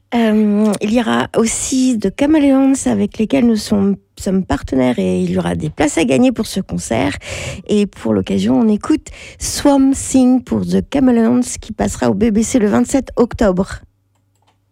Il y aura aussi The Chameleons avec lesquels nous sommes partenaires et il y aura des places à gagner pour ce concert. Et pour l'occasion, on écoute Swamp Thing pour The Chameleons qui passera au BBC le 27 octobre.